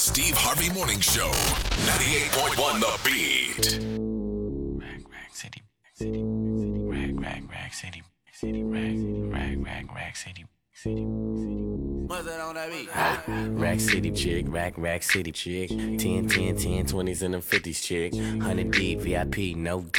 Steve Harvey Morning Show. 98.1 The Beat. Rag City, Rag City, Rag City. What's that on that beat? Rack City chick, Rack City chick. 10, 20s and them 50s chick. 100 deep, VIP, no